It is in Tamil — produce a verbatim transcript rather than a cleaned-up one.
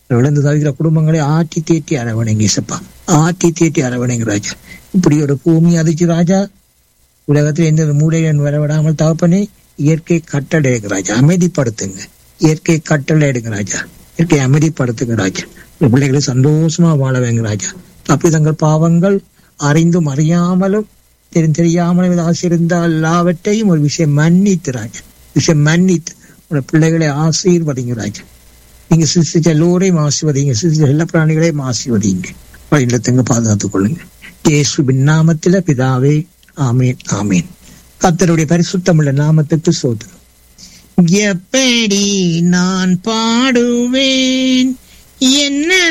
இழந்து தவிக்கிற குடும்பங்களை ஆட்டி தேட்டி அரவணைங்க இசப்பா, ஆட்டி தேட்டி அரவணைங்க ராஜா. இப்படி ஒரு பூமி அதிர்ச்சி ராஜா உலகத்தில் எந்த மூலையிலும் வரவிடாமல் தகப்பனே இயற்கை கட்டளை எடுங்க ராஜா, அமைதிப்படுத்துங்க. இயற்கை கட்டளை எடுங்க ராஜா, இயற்கை அமைதிப்படுத்துங்க ராஜா. பிள்ளைகளை சந்தோஷமா வாழ வைங்க ராஜா. தப்பி தங்கள் பாவங்கள் அறிந்தும் அறியாமலும் தெரி தெரியாமலும் ஆசிரிந்தால் எல்லாவற்றையும் ஒரு விஷயம் மன்னித்து ராஜா, விஷயம் மன்னித்து உங்க பிள்ளைகளை ஆசீர்வதிங்க ராஜா. நீங்க சிசிச்ச எல்லோரையும் ஆசீர்வதிங்க, சிசிச்ச எல்லா பிராணிகளையும் ஆசீர்வதிங்க. இல்லத்துங்க பாதுகாத்துக் கொள்ளுங்க இயேசுவின் நாமத்தில பிதாவே, ஆமீன் ஆமீன். கர்த்தருடைய பரிசுத்தமுள்ள நாமத்துக்கு ஸ்தோத்திரம். எப்படி நான் பாடுவேன் என்ன